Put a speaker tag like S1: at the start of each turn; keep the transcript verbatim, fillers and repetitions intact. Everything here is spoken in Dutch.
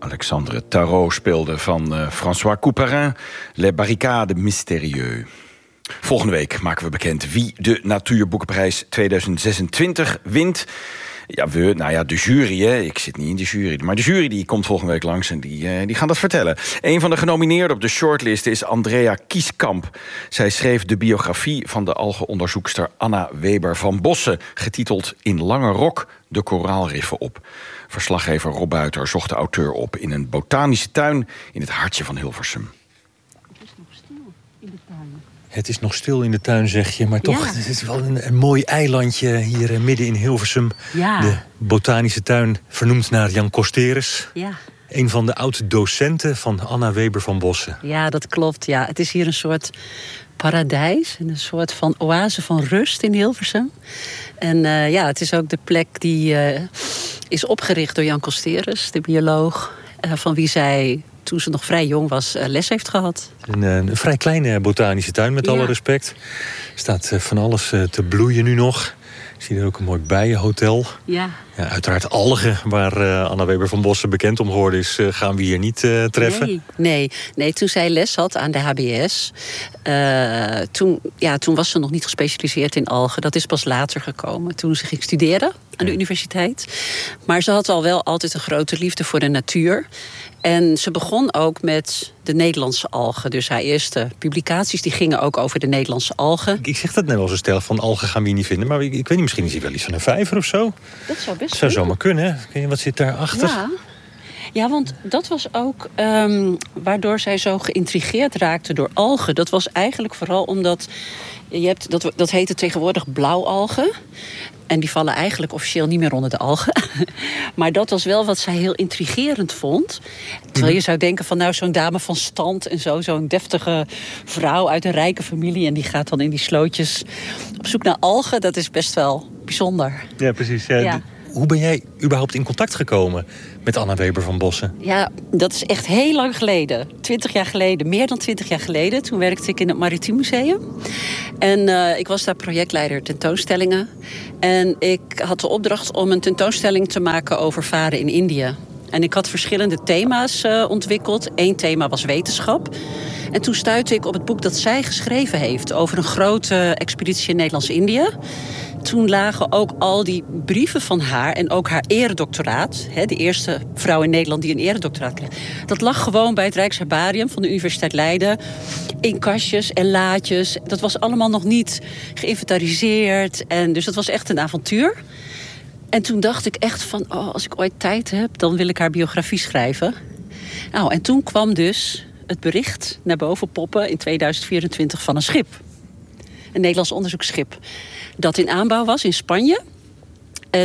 S1: Alexandre Tarot speelde van uh, François Couperin, Les Barricades Mystérieux. Volgende week maken we bekend wie de Natuurboekenprijs tweeduizend zesentwintig wint. Ja, we, nou ja, de jury, hè. Ik zit niet in de jury. Maar de jury die komt volgende week langs en die, uh, die gaan dat vertellen. Een van de genomineerden op de shortlist is Andrea Kieskamp. Zij schreef de biografie van de algenonderzoekster Anna Weber van Bossen, getiteld In lange rok de koraalriffen op. Verslaggever Rob Buiter zocht de auteur op in een botanische tuin in het hartje van Hilversum.
S2: Het is nog stil in de tuin.
S3: Het is nog stil in de tuin, zeg je. Maar toch, ja. Het is wel een, een mooi eilandje hier uh, midden in Hilversum.
S2: Ja.
S3: De botanische tuin, vernoemd naar Jan Costerus.
S2: Ja.
S3: Een van de oud-docenten van Anna Weber van Bossen.
S2: Ja, dat klopt. Ja. Het is hier een soort paradijs. Een soort van oase van rust in Hilversum. En uh, ja, het is ook de plek die uh, is opgericht door Jan Costerus, de bioloog, uh, van wie zij, toen ze nog vrij jong was, uh, les heeft gehad.
S3: Een, een vrij kleine botanische tuin, met ja. alle respect. Er staat uh, van alles uh, te bloeien nu nog. Ik zie er ook een mooi bijenhotel.
S2: Ja.
S3: Ja, uiteraard algen, waar uh, Anna Weber van Bossen bekend om geworden is, uh, gaan we hier niet uh, treffen.
S2: Nee, nee, nee, toen zij les had aan de H B S, uh, toen, ja, toen was ze nog niet gespecialiseerd in algen. Dat is pas later gekomen, toen ze ging studeren aan de universiteit. Maar ze had al wel altijd een grote liefde voor de natuur. En ze begon ook met de Nederlandse algen. Dus haar eerste publicaties die gingen ook over de Nederlandse algen.
S3: Ik zeg dat net wel zo stijl van algen gaan we hier niet vinden. Maar ik, ik weet niet, misschien is hij wel iets van een vijver of zo.
S2: Dat zou best
S3: zou zomaar kunnen. Hè? Wat zit daarachter?
S2: Ja. Ja, want dat was ook um, waardoor zij zo geïntrigeerd raakte door algen. Dat was eigenlijk vooral omdat je hebt, dat, dat heette tegenwoordig blauwalgen. En die vallen eigenlijk officieel niet meer onder de algen. Maar dat was wel wat zij heel intrigerend vond. Terwijl je zou denken van nou zo'n dame van stand en zo, zo'n deftige vrouw uit een rijke familie. En die gaat dan in die slootjes op zoek naar algen. Dat is best wel bijzonder.
S3: Ja, precies. Ja. Ja. Hoe ben jij überhaupt in contact gekomen met Anna Weber van Bossen?
S2: Ja, dat is echt heel lang geleden. Twintig jaar geleden, meer dan twintig jaar geleden. Toen werkte ik in het Maritiem Museum. En uh, ik was daar projectleider tentoonstellingen. En ik had de opdracht om een tentoonstelling te maken over varen in Indië. En ik had verschillende thema's uh, ontwikkeld. Eén thema was wetenschap. En toen stuitte ik op het boek dat zij geschreven heeft over een grote expeditie in Nederlands-Indië. Toen lagen ook al die brieven van haar en ook haar eredoctoraat, hè, de eerste vrouw in Nederland die een eredoctoraat kreeg, dat lag gewoon bij het Rijksherbarium van de Universiteit Leiden in kastjes en laadjes. Dat was allemaal nog niet geïnventariseerd. En dus dat was echt een avontuur. En toen dacht ik echt van, oh, als ik ooit tijd heb, dan wil ik haar biografie schrijven. Nou, en toen kwam dus het bericht naar boven poppen in tweeduizend vierentwintig van een schip. Een Nederlands onderzoeksschip dat in aanbouw was in Spanje.